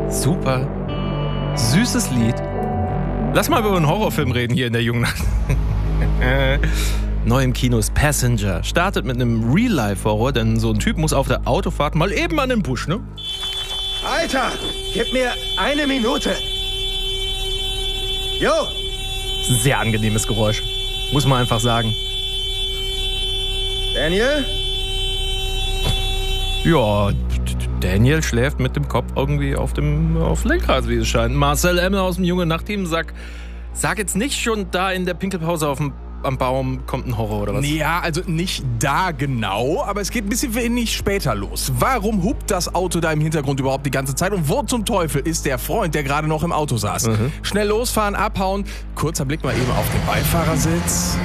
Super. Süßes Lied. Lass mal über einen Horrorfilm reden hier in der jungen Nacht. Neu im Kino ist Passenger. Startet mit einem Real-Life-Horror, denn so ein Typ muss auf der Autofahrt mal eben an den Busch, ne? Alter, gib mir 1 Minute. Jo! Sehr angenehmes Geräusch. Muss man einfach sagen. Daniel? Ja, Daniel schläft mit dem Kopf irgendwie auf Lenkrad, wie es scheint. Marcel Emmler aus dem Junge Nachtteam sag jetzt nicht schon da in der Pinkelpause am Baum kommt ein Horror oder was? Ja, also nicht da genau, aber es geht ein bisschen wenig später los. Warum hupt das Auto da im Hintergrund überhaupt die ganze Zeit? Und wo zum Teufel ist der Freund, der gerade noch im Auto saß? Schnell losfahren, abhauen. Kurzer Blick mal eben auf den Beifahrersitz.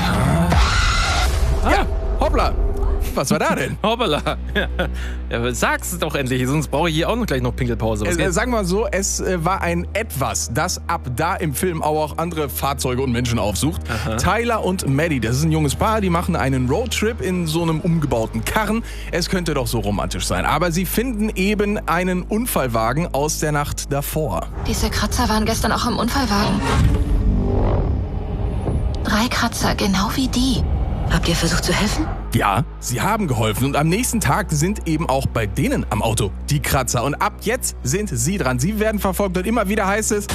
Ja, hoppla. Was war da denn? Hoppala. Ja, sag's doch endlich, sonst brauche ich hier auch noch gleich noch Pinkelpause. Sagen wir mal so, es war ein Etwas, das ab da im Film auch andere Fahrzeuge und Menschen aufsucht. Aha. Tyler und Maddie, das ist ein junges Paar, die machen einen Roadtrip in so einem umgebauten Karren. Es könnte doch so romantisch sein. Aber sie finden eben einen Unfallwagen aus der Nacht davor. Diese Kratzer waren gestern auch im Unfallwagen. 3 Kratzer, genau wie die. Habt ihr versucht zu helfen? Ja, sie haben geholfen und am nächsten Tag sind eben auch bei denen am Auto die Kratzer. Und ab jetzt sind sie dran. Sie werden verfolgt und immer wieder heißt es...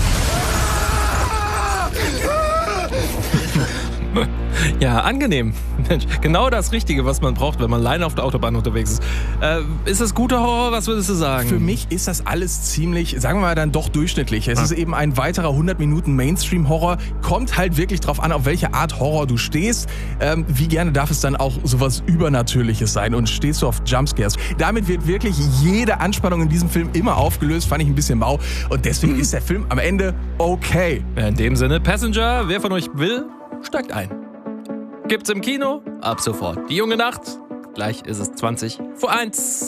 Ja, angenehm. Mensch, genau das Richtige, was man braucht, wenn man alleine auf der Autobahn unterwegs ist. Ist das guter Horror? Was würdest du sagen? Für mich ist das alles ziemlich, sagen wir mal, dann doch durchschnittlich. Es ist eben ein weiterer 100 Minuten Mainstream-Horror. Kommt halt wirklich drauf an, auf welche Art Horror du stehst. Wie gerne darf es dann auch sowas Übernatürliches sein? Und stehst du auf Jumpscares? Damit wird wirklich jede Anspannung in diesem Film immer aufgelöst. Fand ich ein bisschen mau. Und deswegen ist der Film am Ende okay. In dem Sinne, Passenger, wer von euch will, steigt ein. Gibt's im Kino? Ab sofort. Die junge Nacht. Gleich ist es 20 vor 1.